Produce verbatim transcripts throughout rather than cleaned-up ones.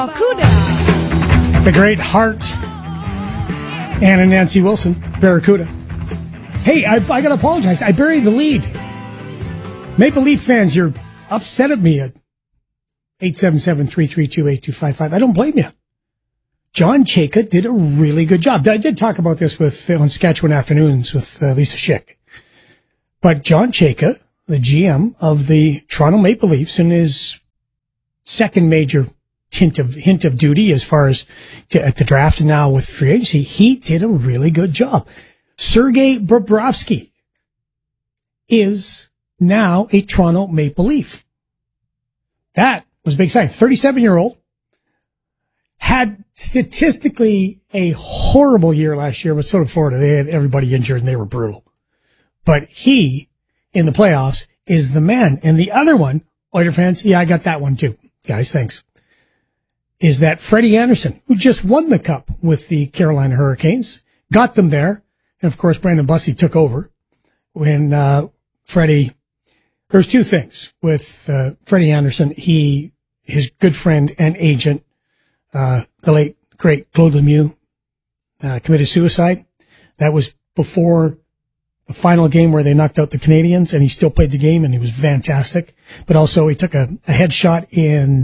Barracuda. The great Hart, Anna Nancy Wilson, Barracuda. Hey, I, I got to apologize. I buried the lead. Maple Leaf fans, you're upset at me at eight seven seven, three three two, eight two five five. I don't blame you. John Chayka did a really good job. I did talk about this with on Saskatchewan Afternoons with uh, Lisa Schick. But John Chayka, the G M of the Toronto Maple Leafs, in his second major hint of hint of duty as far as to, at the draft and now with free agency, he did a really good job. Sergei Bobrovsky is now a Toronto Maple Leaf. That was a big sign. thirty-seven-year-old had statistically a horrible year last year, but so did Florida. They had everybody injured and they were brutal. But he, in the playoffs, is the man. And the other one, Oiler fans, yeah, I got that one too. Guys, thanks. Is that Freddie Anderson, who just won the Cup with the Carolina Hurricanes, got them there. And of course, Brandon Bussey took over when, uh, Freddie, there's two things with, uh, Freddie Anderson. He, his good friend and agent, uh, the late, great Claude Lemieux, uh, committed suicide. That was before the final game where they knocked out the Canadians, and he still played the game and he was fantastic. But also he took a, a headshot in,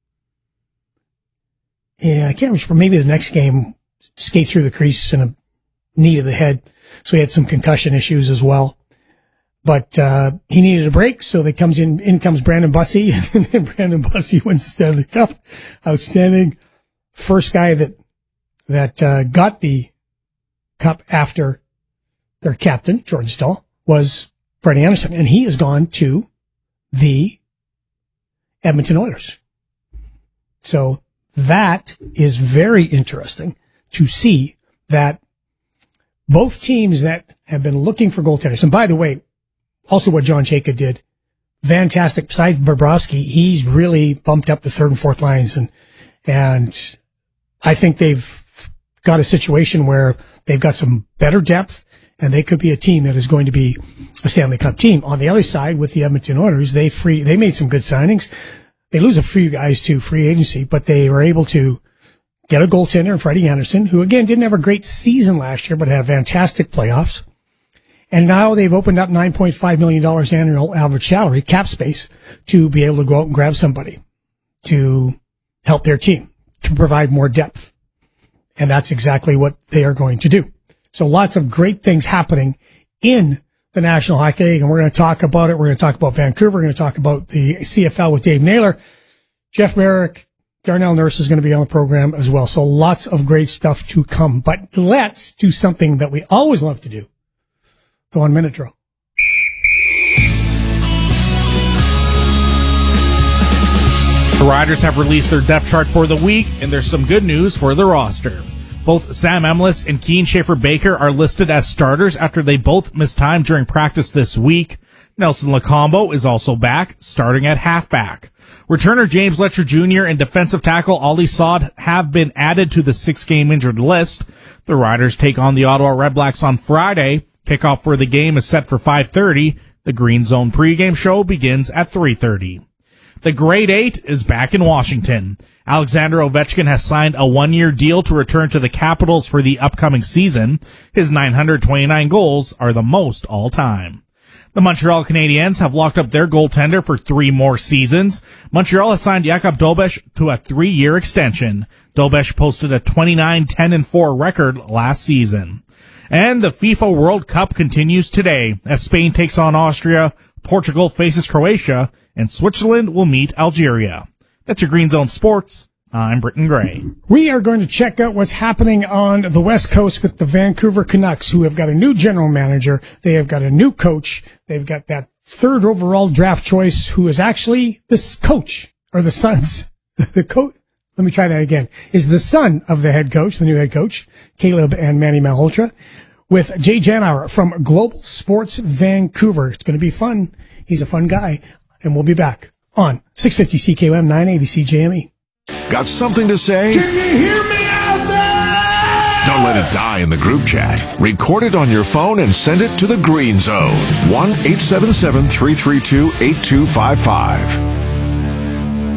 yeah, I can't remember, maybe the next game, skate through the crease and a knee to the head. So he had some concussion issues as well. But, uh, he needed a break. So they comes in, in comes Brandon Bussey, and then Brandon Bussey wins the Stanley Cup. Outstanding. First guy that, that, uh, got the cup after their captain, Jordan Staal, was Freddie Anderson. And he has gone to the Edmonton Oilers. So that is very interesting to see that both teams that have been looking for goaltenders, and by the way, also what John Chayka did, fantastic. Besides Bobrovsky, he's really bumped up the third and fourth lines, and and I think they've got a situation where they've got some better depth, and they could be a team that is going to be a Stanley Cup team. On the other side, with the Edmonton Oilers, they free they made some good signings. They lose a few guys to free agency, but they were able to get a goaltender in Freddie Anderson, who again didn't have a great season last year, but had fantastic playoffs. And now they've opened up nine point five million dollars annual average salary, cap space, to be able to go out and grab somebody to help their team, to provide more depth. And that's exactly what they are going to do. So lots of great things happening in the National Hockey League, and we're going to talk about it. We're going to talk about Vancouver. We're going to talk about the C F L with Dave Naylor. Jeff Merrick, Darnell Nurse is going to be on the program as well. So lots of great stuff to come. But let's do something that we always love to do. The one minute drill. The Riders have released their depth chart for the week, and there's some good news for the roster. Both Sam Emlis and Keane Schaefer-Baker are listed as starters after they both missed time during practice this week. Nelson Lacombo is also back, starting at halfback. Returner James Letcher Junior and defensive tackle Ollie Saad have been added to the six-game injured list. The Riders take on the Ottawa Redblacks on Friday. Kickoff for the game is set for five thirty. The Green Zone pregame show begins at three thirty. The Grade Eight is back in Washington. Alexander Ovechkin has signed a one-year deal to return to the Capitals for the upcoming season. His nine hundred twenty-nine goals are the most all-time. The Montreal Canadiens have locked up their goaltender for three more seasons. Montreal has signed Jakub Dobeš to a three-year extension. Dobeš posted a twenty-nine ten and four record last season. And the FIFA World Cup continues today as Spain takes on Austria, Portugal faces Croatia, and Switzerland will meet Algeria. That's your Green Zone Sports. I'm Britton Gray. We are going to check out what's happening on the West Coast with the Vancouver Canucks, who have got a new general manager. They have got a new coach. They've got that third overall draft choice, who is actually the coach, or the son's, the coach. Let me try that again. Is the son of the head coach, the new head coach, Caleb and Manny Malhotra, with Jay Janauer from Global Sports Vancouver. It's going to be fun. He's a fun guy. And we'll be back on six fifty C K O M, nine eighty C J M E. Got something to say? Can you hear me out there? Don't let it die in the group chat. Record it on your phone and send it to the Green Zone. one eight seven seven, three three two, eight two five five.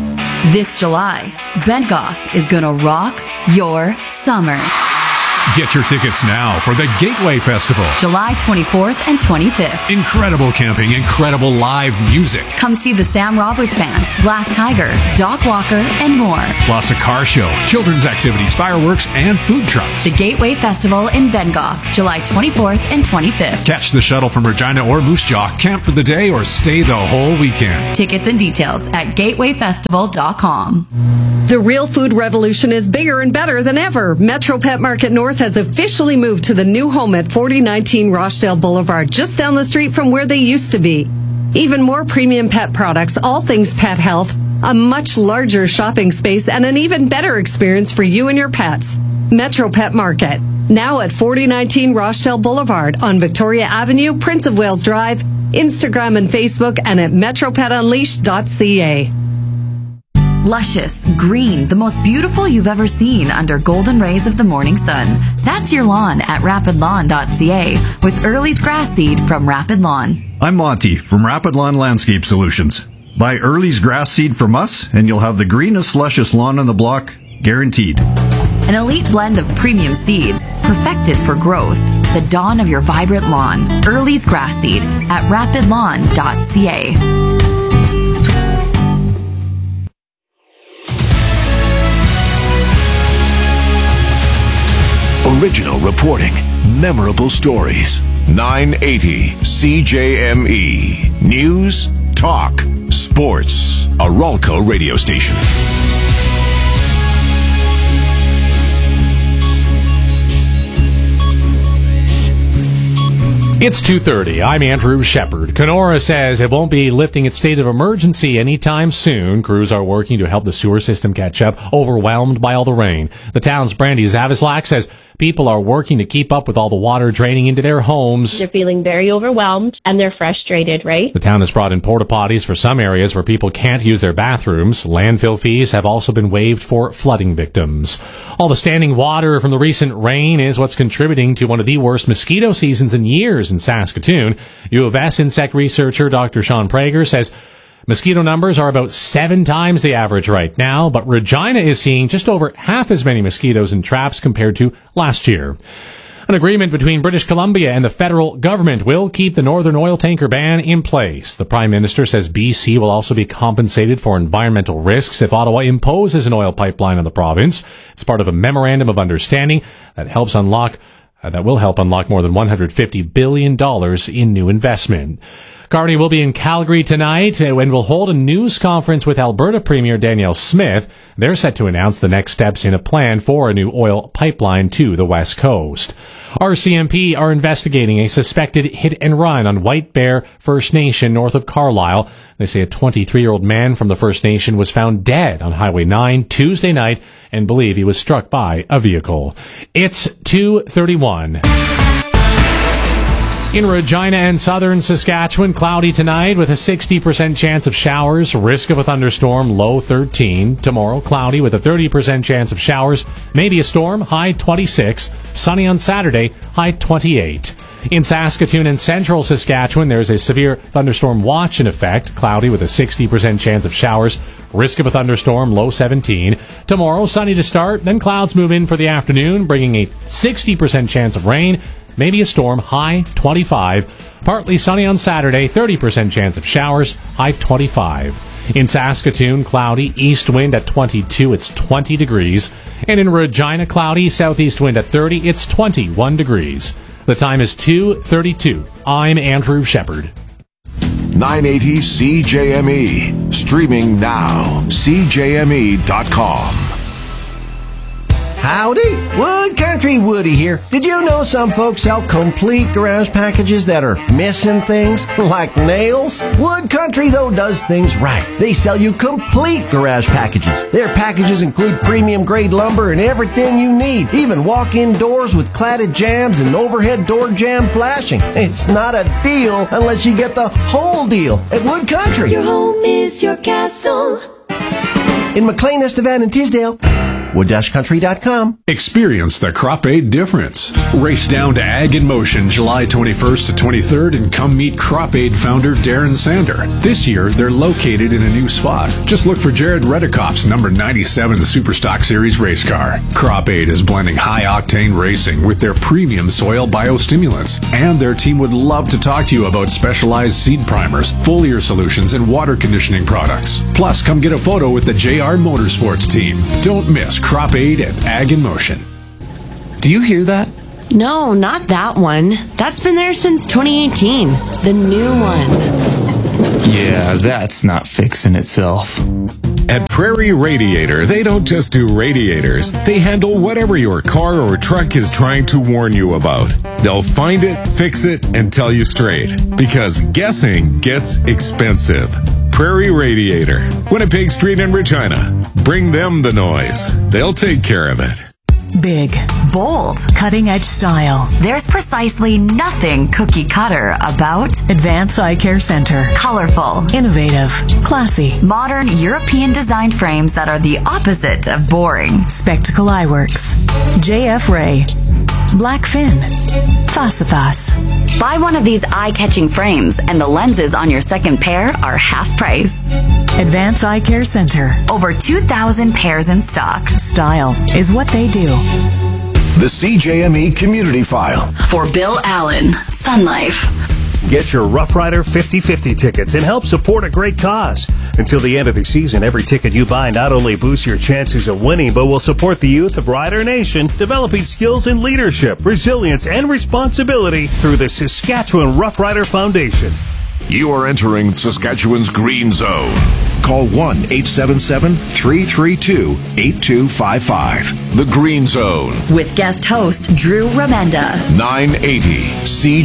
This July, Bentgoff is gonna rock your summer. Get your tickets now for the Gateway Festival. July twenty-fourth and twenty-fifth. Incredible camping, incredible live music. Come see the Sam Roberts Band, Glass Tiger, Doc Walker, and more. Plus a car show, children's activities, fireworks, and food trucks. The Gateway Festival in Bentgoff, July twenty-fourth and twenty-fifth. Catch the shuttle from Regina or Moose Jaw, camp for the day, or stay the whole weekend. Tickets and details at gateway festival dot com. The real food revolution is bigger and better than ever. Metro Pet Market North has officially moved to the new home at forty nineteen Rochdale Boulevard, just down the street from where they used to be. Even more premium pet products, all things pet health, a much larger shopping space, and an even better experience for you and your pets. Metro Pet Market, now at forty nineteen Rochdale Boulevard on Victoria Avenue, Prince of Wales Drive, Instagram and Facebook, and at metro pet unleashed dot c a. Luscious, green, the most beautiful you've ever seen under golden rays of the morning sun. That's your lawn at rapid lawn dot c a with Early's grass seed from Rapid Lawn. I'm Monty from Rapid Lawn Landscape Solutions. Buy Early's grass seed from us and you'll have the greenest, luscious lawn on the block, guaranteed. An elite blend of premium seeds, perfected for growth. The dawn of your vibrant lawn. Early's grass seed at rapid lawn dot c a. Original reporting, memorable stories. nine eighty C J M E. News, talk, sports. A Ralco radio station. It's two thirty. I'm Andrew Shepard. Kenora says it won't be lifting its state of emergency anytime soon. Crews are working to help the sewer system catch up, overwhelmed by all the rain. The town's Brandy Zavislak says people are working to keep up with all the water draining into their homes. They're feeling very overwhelmed and they're frustrated, right? The town has brought in porta potties for some areas where people can't use their bathrooms. Landfill fees have also been waived for flooding victims. All the standing water from the recent rain is what's contributing to one of the worst mosquito seasons in years in Saskatoon. U of S insect researcher Doctor Sean Prager says mosquito numbers are about seven times the average right now, but Regina is seeing just over half as many mosquitoes and traps compared to last year. An agreement between British Columbia and the federal government will keep the Northern oil tanker ban in place. The Prime Minister says B C will also be compensated for environmental risks if Ottawa imposes an oil pipeline on the province. It's part of a memorandum of understanding that helps unlock Uh, that will help unlock more than one hundred fifty billion dollars in new investment. Carney will be in Calgary tonight and will hold a news conference with Alberta Premier Danielle Smith. They're set to announce the next steps in a plan for a new oil pipeline to the West Coast. R C M P are investigating a suspected hit and run on White Bear First Nation north of Carlisle. They say a twenty-three-year-old man from the First Nation was found dead on Highway nine Tuesday night and believe he was struck by a vehicle. It's two thirty-one. In Regina and southern Saskatchewan, cloudy tonight with a sixty percent chance of showers, risk of a thunderstorm, low thirteen. Tomorrow, cloudy with a thirty percent chance of showers, maybe a storm, high twenty-six. Sunny on Saturday, high twenty-eight. In Saskatoon and central Saskatchewan, there's a severe thunderstorm watch in effect, cloudy with a sixty percent chance of showers, risk of a thunderstorm, low seventeen. Tomorrow, sunny to start, then clouds move in for the afternoon, bringing a sixty percent chance of rain, maybe a storm, high twenty-five. Partly sunny on Saturday, thirty percent chance of showers, high twenty-five. In Saskatoon, cloudy, east wind at twenty-two, it's twenty degrees. And in Regina, cloudy, southeast wind at thirty, it's twenty-one degrees. The time is two thirty-two. I'm Andrew Shepard. nine eighty C J M E. Streaming now. C J M E dot com. Howdy, Wood Country Woody here. Did you know some folks sell complete garage packages that are missing things, like nails? Wood Country, though, does things right. They sell you complete garage packages. Their packages include premium grade lumber and everything you need, even walk-in doors with cladded jambs and overhead door jamb flashing. It's not a deal unless you get the whole deal at Wood Country. Your home is your castle. In McLean, Estevan, and Tisdale, wood country dot com. Experience the Crop Aid difference. Race down to Ag in Motion July twenty-first to twenty-third and come meet Crop Aid founder Darren Sander. This year, they're located in a new spot. Just look for Jared Redekop's number ninety-seven Superstock Series race car. Crop Aid is blending high-octane racing with their premium soil biostimulants, and their team would love to talk to you about specialized seed primers, foliar solutions, and water conditioning products. Plus, come get a photo with the J R Motorsports team. Don't miss Crop Aid at Ag in Motion. Do you hear that? No, not that one. That's been there since twenty eighteen. The new one. Yeah, that's not fixing itself. At Prairie Radiator, they don't just do radiators. They handle whatever your car or truck is trying to warn you about. They'll find it, fix it, and tell you straight. Because guessing gets expensive. Prairie Radiator, Winnipeg Street in Regina. Bring them the noise. They'll take care of it. Big, bold, cutting-edge style. There's precisely nothing cookie-cutter about Advance Eye Care Center. Colorful, innovative, classy, modern European-designed frames that are the opposite of boring. Spectacle Eyeworks, J F Ray, Blackfin, Fasifas. Buy one of these eye-catching frames and the lenses on your second pair are half price. Advance Eye Care Center. Over two thousand pairs in stock. Style is what they do. The C J M E Community File. For Bill Allen, Sun Life. Get your Rough Rider fifty fifty tickets and help support a great cause. Until the end of the season, every ticket you buy not only boosts your chances of winning, but will support the youth of Rider Nation, developing skills in leadership, resilience, and responsibility through the Saskatchewan Rough Rider Foundation. You are entering Saskatchewan's Green Zone. Call one eight seven seven, three three two, eight two five five. The Green Zone. With guest host Drew Remenda. nine eighty C